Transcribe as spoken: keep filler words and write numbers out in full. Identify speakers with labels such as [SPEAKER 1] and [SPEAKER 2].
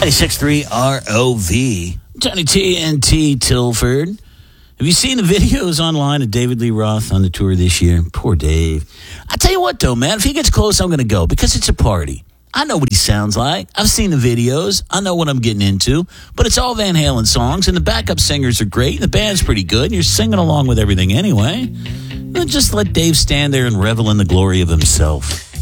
[SPEAKER 1] ninety-six point three R O V. Tony T N T Tilford. Have you seen the videos online of David Lee Roth on the tour this year? Poor Dave. I tell you what, though, man, if he gets close, I'm going to go because it's a party. I know what he sounds like. I've seen the videos. I know what I'm getting into. But it's all Van Halen songs, and the backup singers are great, and the band's pretty good, and you're singing along with everything anyway. Just let Dave stand there and revel in the glory of himself.